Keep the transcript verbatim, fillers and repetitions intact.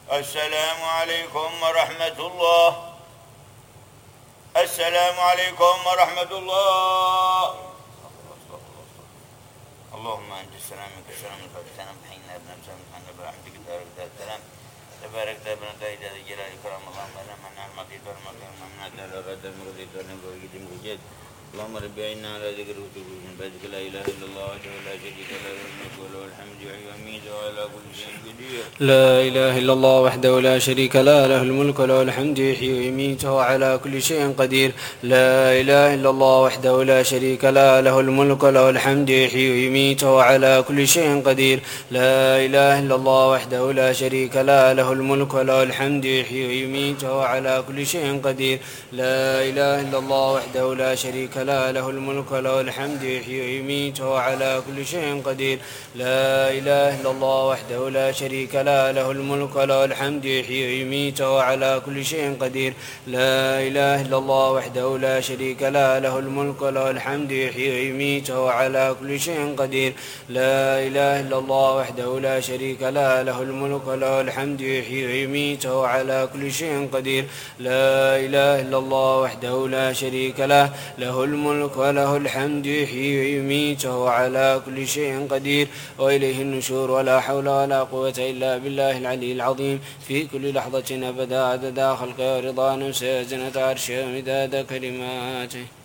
السلام عليكم ورحمة الله. السلام عليكم ورحمة الله. اللهم أنت السلام منك السلام منك السلام حينا ابن السلام حنا برحمتك دارك دار السلام تبارك ربنا تايد الجلال كرم الله من من المطير والمطير من الدار الرد المغدي والمغدي المغدي اللهم رب عنا على ذكر وشكر من بعدك لا اله الا الله وحده لا شريك له الملك وله الحمد يحيي ويميت وعلى كل شيء قدير. لا اله الا الله وحده لا شريك له له الملك وله الحمد يحيي ويميت وعلى كل شيء قدير. لا اله الا الله وحده لا شريك له له الملك وله الحمد يحيي ويميت وعلى كل شيء قدير. لا اله الا الله وحده لا شريك له له الملك وله الحمد يحيي ويميت وعلى كل شيء قدير. لا اله الا الله وحده لا شريك لا له الملك وله الحمد يحيي ويميت وعلى كل شيء قدير. لا إله إلا الله وحده لا شريك له له الملك وله الحمد يحيي ويميت وعلى كل شيء قدير. لا إله إلا الله وحده لا شريك له له الملك وله الحمد يحيي ويميت وعلى كل شيء قدير. لا إله إلا الله وحده لا شريك له له الملك وله الحمد يحيي ويميت وعلى كل شيء قدير. لا إله إلا الله وحده لا شريك له له الملك وله الحمد يحيي ويميت وعلى كل شيء قدير. وإليه النشور ولا حول ولا قوة إلا بالله العلي العظيم في كل لحظة أبدا عدد خلقه ورضا نفسه وزنة عرشه ومداد كلماته.